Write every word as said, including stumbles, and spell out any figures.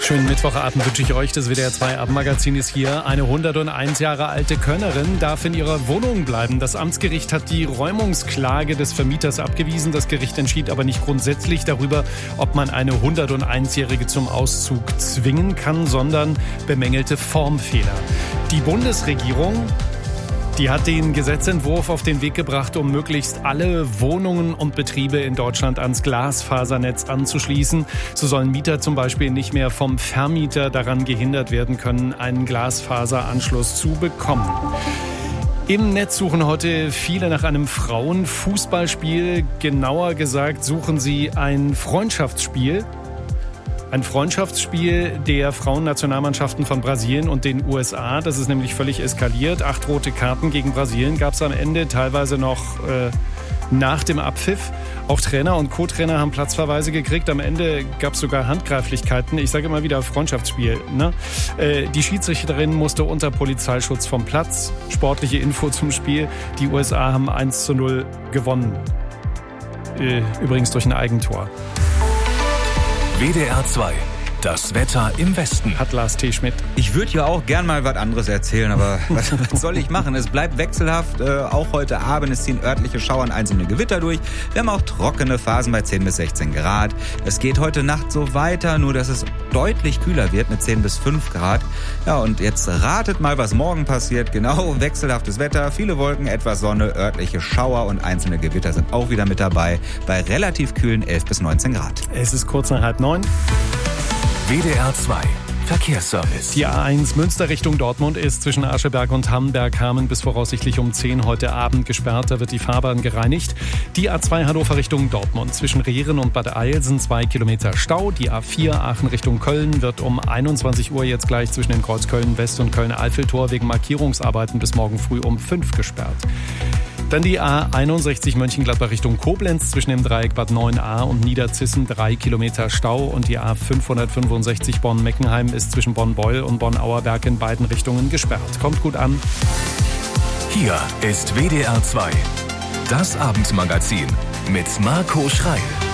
Schönen Mittwochabend wünsche ich euch. Das W D R zwei Abendmagazin ist hier. Eine hunderteins Jahre alte Kölnerin darf in ihrer Wohnung bleiben. Das Amtsgericht hat die Räumungsklage des Vermieters abgewiesen. Das Gericht entschied aber nicht grundsätzlich darüber, ob man eine hunderteins-Jährige zum Auszug zwingen kann, sondern bemängelte Formfehler. Die Bundesregierung, die hat den Gesetzentwurf auf den Weg gebracht, um möglichst alle Wohnungen und Betriebe in Deutschland ans Glasfasernetz anzuschließen. So sollen Mieter zum Beispiel nicht mehr vom Vermieter daran gehindert werden können, einen Glasfaseranschluss zu bekommen. Im Netz suchen heute viele nach einem Frauenfußballspiel. Genauer gesagt suchen sie ein Freundschaftsspiel. Ein Freundschaftsspiel der Frauennationalmannschaften von Brasilien und den U S A. Das ist nämlich völlig eskaliert. Acht rote Karten gegen Brasilien gab es am Ende, teilweise noch äh, nach dem Abpfiff. Auch Trainer und Co-Trainer haben Platzverweise gekriegt. Am Ende gab es sogar Handgreiflichkeiten. Ich sage immer wieder Freundschaftsspiel. Ne? Äh, die Schiedsrichterin musste unter Polizeischutz vom Platz. Sportliche Info zum Spiel. Die U S A haben eins zu null gewonnen. Äh, übrigens durch ein Eigentor. W D R zwei, das Wetter im Westen. Hat Lars T. Schmidt. Ich würde ja auch gern mal was anderes erzählen, aber was, was soll ich machen? Es bleibt wechselhaft. Äh, auch heute Abend, es ziehen örtliche Schauer und einzelne Gewitter durch. Wir haben auch trockene Phasen bei zehn bis sechzehn Grad. Es geht heute Nacht so weiter, nur dass es deutlich kühler wird mit zehn bis fünf Grad. Ja, und jetzt ratet mal, was morgen passiert. Genau, wechselhaftes Wetter, viele Wolken, etwas Sonne, örtliche Schauer und einzelne Gewitter sind auch wieder mit dabei. Bei relativ kühlen elf bis neunzehn Grad. Es ist kurz nach halb neun. W D R zwei Verkehrsservice. Die A eins Münster Richtung Dortmund ist zwischen Ascheberg und Hamberg-Hameln bis voraussichtlich um zehn heute Abend gesperrt. Da wird die Fahrbahn gereinigt. Die A zwei Hannover Richtung Dortmund zwischen Rehren und Bad Eilsen zwei Kilometer Stau. Die A vier Aachen Richtung Köln wird um einundzwanzig Uhr jetzt gleich zwischen den Kreuz Köln-West und Köln-Eiffeltor wegen Markierungsarbeiten bis morgen früh um fünf gesperrt. Dann die A einundsechzig Mönchengladbach Richtung Koblenz zwischen dem Dreieck Bad neun a und Niederzissen drei Kilometer Stau. Und die A fünfhundertfünfundsechzig Bonn-Meckenheim ist zwischen Bonn-Beul und Bonn-Auerberg in beiden Richtungen gesperrt. Kommt gut an. Hier ist W D R zwei, das Abendmagazin mit Marco Schreil.